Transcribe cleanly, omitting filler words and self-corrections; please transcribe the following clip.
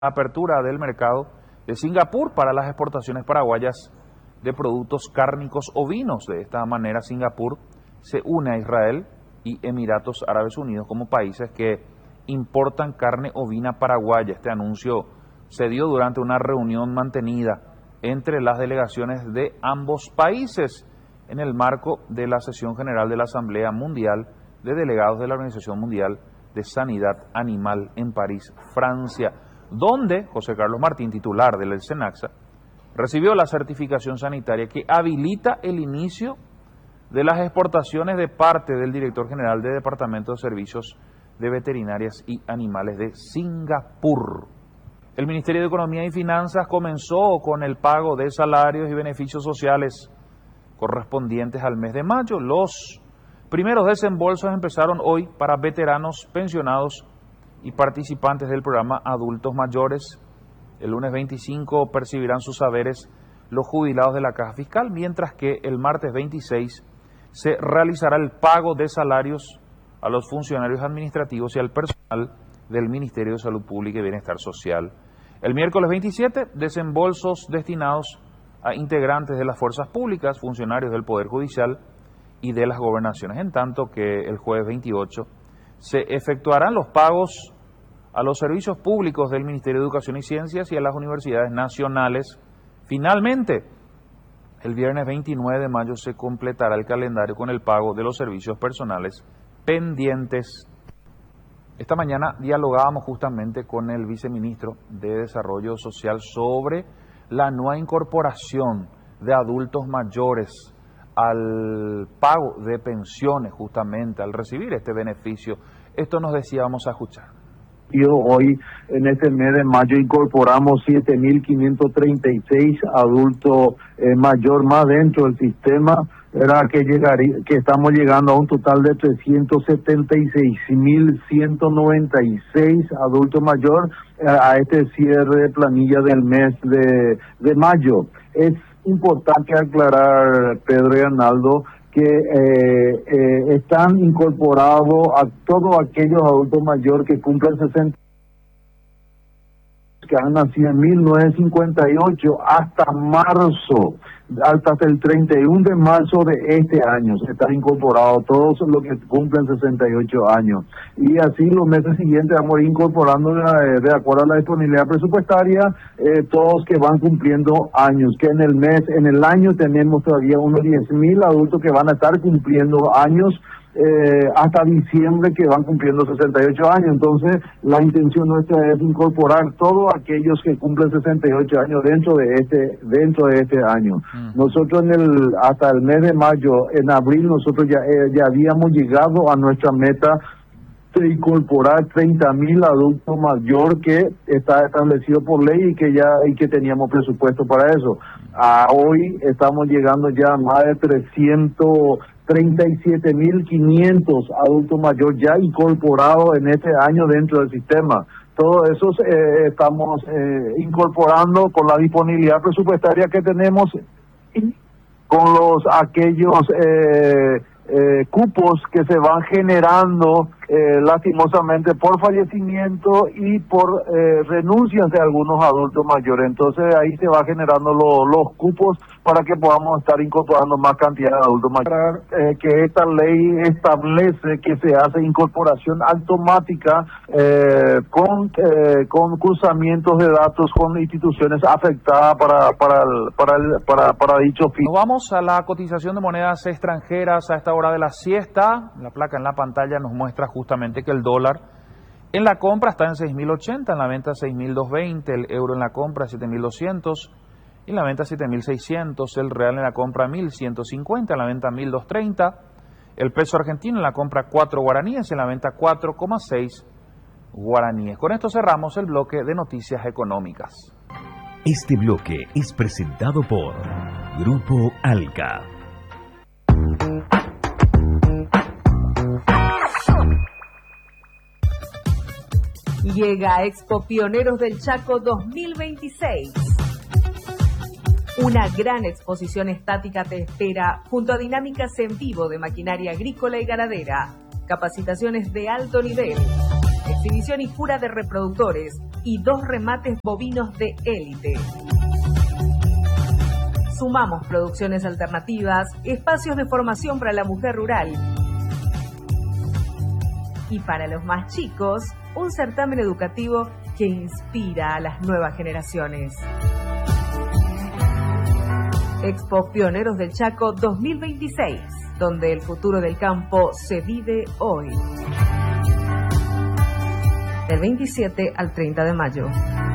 apertura del mercado de Singapur para las exportaciones paraguayas de productos cárnicos ovinos. De esta manera, Singapur se une a Israel y Emiratos Árabes Unidos como países que importan carne ovina paraguaya. Este anuncio se dio durante una reunión mantenida entre las delegaciones de ambos países en el marco de la sesión general de la Asamblea Mundial de Delegados de la Organización Mundial de Sanidad Animal en París, Francia, donde José Carlos Martín, titular del SENACSA, recibió la certificación sanitaria que habilita el inicio de las exportaciones de parte del director general del Departamento de Servicios de Veterinarias y Animales de Singapur. El Ministerio de Economía y Finanzas comenzó con el pago de salarios y beneficios sociales correspondientes al mes de mayo. Los primeros desembolsos empezaron hoy para veteranos, pensionados y participantes del programa Adultos Mayores. El lunes 25 percibirán sus saberes los jubilados de la Caja Fiscal, mientras que el martes 26 se realizará el pago de salarios a los funcionarios administrativos y al personal del Ministerio de Salud Pública y Bienestar Social. El miércoles 27, desembolsos destinados a integrantes de las fuerzas públicas, funcionarios del Poder Judicial y de las gobernaciones, en tanto que el jueves 28 se efectuarán los pagos a los servicios públicos del Ministerio de Educación y Ciencias y a las universidades nacionales. Finalmente, el viernes 29 de mayo se completará el calendario con el pago de los servicios personales pendientes. Esta mañana dialogábamos justamente con el viceministro de Desarrollo Social sobre la nueva incorporación de adultos mayores al pago de pensiones, justamente al recibir este beneficio. Esto nos decía, vamos a escuchar. Hoy, en este mes de mayo, incorporamos 7.536 adultos mayor más dentro del sistema, era que estamos llegando a un total de 376.196 adultos mayor a este cierre de planilla del mes de mayo. Es importante aclarar, Pedro y Arnaldo, que están incorporados a todos aquellos adultos mayores que cumplen 60, que han nacido en 1958 hasta marzo, hasta el 31 de marzo de este año, se están incorporados todos los que cumplen 68 años. Y así los meses siguientes vamos a ir incorporando de acuerdo a la disponibilidad presupuestaria, todos que van cumpliendo años, que en el año tenemos todavía unos 10.000 adultos que van a estar cumpliendo años, hasta diciembre, que van cumpliendo 68 años. Entonces la intención nuestra es incorporar todos aquellos que cumplen 68 años dentro de este año. Nosotros hasta el mes de mayo, en abril, nosotros ya habíamos llegado a nuestra meta de incorporar 30.000 adultos mayor, que está establecido por ley y que teníamos presupuesto para eso. Hoy estamos llegando ya a más de 337.500 adultos mayores ya incorporados en este año dentro del sistema. Todos esos estamos incorporando con la disponibilidad presupuestaria que tenemos y con aquellos cupos que se van generando lastimosamente por fallecimiento y por renuncias de algunos adultos mayores. Entonces ahí se va generando los cupos para que podamos estar incorporando más cantidad de adultos mayores. Que esta ley establece que se hace incorporación automática con cruzamientos de datos con instituciones afectadas para dicho fin. Nos vamos a la cotización de monedas extranjeras a esta hora de la siesta. La placa en la pantalla nos muestra justamente que el dólar en la compra está en 6.080, en la venta 6.220, el euro en la compra 7.200, y en la venta 7.600, el real en la compra 1.150, en la venta 1.230, el peso argentino en la compra 4 guaraníes, en la venta 4,6 guaraníes. Con esto cerramos el bloque de noticias económicas. Este bloque es presentado por Grupo Alca. Llega a Expo Pioneros del Chaco 2026. Una gran exposición estática te espera, junto a dinámicas en vivo de maquinaria agrícola y ganadera, capacitaciones de alto nivel, exhibición y cura de reproductores y 2 remates bovinos de élite. Sumamos producciones alternativas, espacios de formación para la mujer rural. Y para los más chicos, un certamen educativo que inspira a las nuevas generaciones. Expo Pioneros del Chaco 2026, donde el futuro del campo se vive hoy. Del 27 al 30 de mayo.